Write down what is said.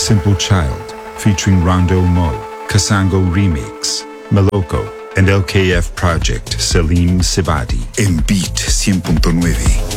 Simple Child, featuring Rondo Mo, Kasango Remix, Maloko, and LKF Project, Salim Sibadi. En Beat 100.9.